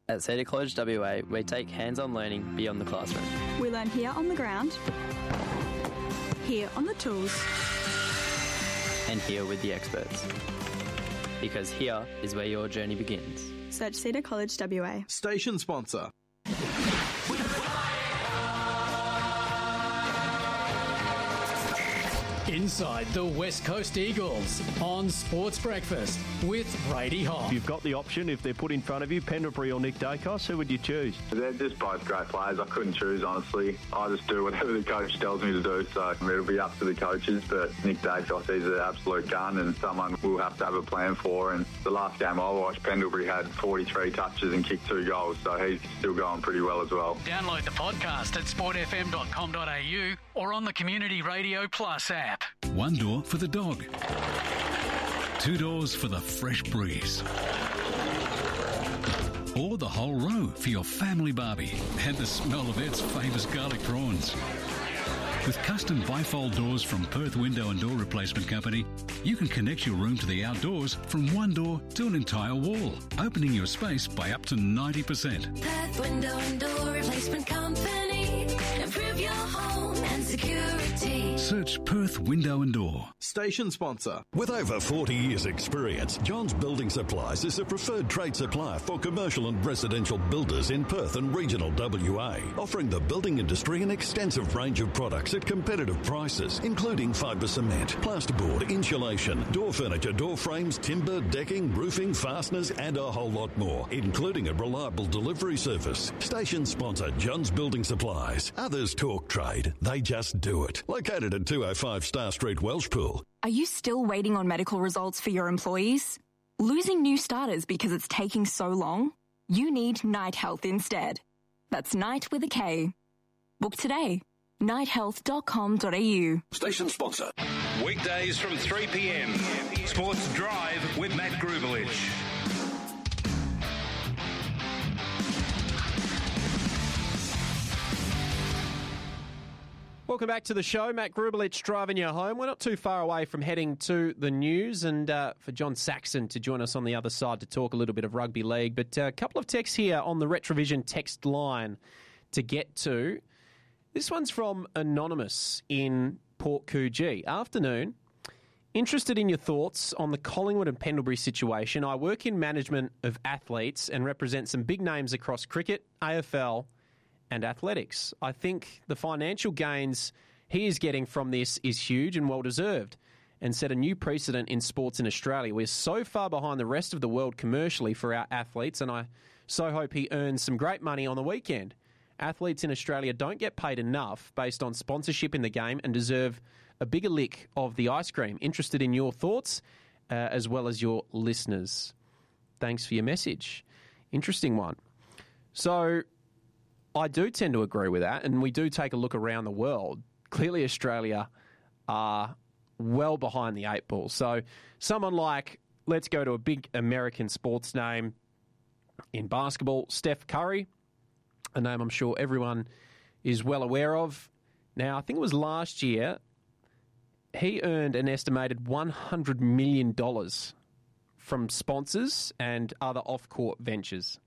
At Cedar College WA, we take hands-on learning beyond the classroom. We learn here on the ground, here on the tools, and here with the experts. Because here is where your journey begins. Search Cedar College WA. Station sponsor. Inside the West Coast Eagles on Sports Breakfast with Brady Hoff. You've got the option, if they're put in front of you, Pendlebury or Nick Dacos, who would you choose? They're just both great players. I couldn't choose, honestly. I just do whatever the coach tells me to do, so it'll be up to the coaches. But Nick Dacos, he's an absolute gun and someone we'll have to have a plan for. And the last game I watched, Pendlebury had 43 touches and kicked 2 goals, so he's still going pretty well as well. Download the podcast at sportfm.com.au or on the Community Radio Plus app. One door for the dog. 2 doors for the fresh breeze. Or the whole row for your family barbie and the smell of Ed's famous garlic prawns. With custom bifold doors from Perth Window and Door Replacement Company, you can connect your room to the outdoors from one door to an entire wall, opening your space by up to 90%. Perth Window and Door Replacement Company. Improve your home and security. Search Perth Window and Door. Station sponsor. With over 40 years' experience, John's Building Supplies is a preferred trade supplier for commercial and residential builders in Perth and regional WA, offering the building industry an extensive range of products at competitive prices, including fibre cement, plasterboard, insulation, door furniture, door frames, timber, decking, roofing, fasteners, and a whole lot more, including a reliable delivery service. Station sponsor John's Building Supplies. Others talk trade, they just do it. Located at 205 Star Street, Welshpool. Are you still waiting on medical results for your employees? Losing new starters because it's taking so long? You need Night Health instead. That's Night with a K. Book today. nighthealth.com.au. Station sponsor. Weekdays from 3 p.m. Sports Drive with Matt Grubelich. Welcome back to the show. Matt Grubelich driving you home. We're not too far away from heading to the news and for John Saxon to join us on the other side to talk a little bit of rugby league. But a couple of texts here on the Retrovision text line to get to. This one's from Anonymous in Port Coogee. Afternoon. Interested in your thoughts on the Collingwood and Pendlebury situation. I work in management of athletes and represent some big names across cricket, AFL and athletics. I think the financial gains he is getting from this is huge and well-deserved and set a new precedent in sports in Australia. We're so far behind the rest of the world commercially for our athletes, and I so hope he earns some great money on the weekend. Athletes in Australia don't get paid enough based on sponsorship in the game and deserve a bigger lick of the ice cream. Interested in your thoughts as well as your listeners. Thanks for your message. Interesting one. So I do tend to agree with that, and we do take a look around the world. Clearly Australia are well behind the 8 ball. So someone like, let's go to a big American sports name in basketball, Steph Curry, a name I'm sure everyone is well aware of. Now, I think it was last year, he earned an estimated $100 million from sponsors and other off-court ventures.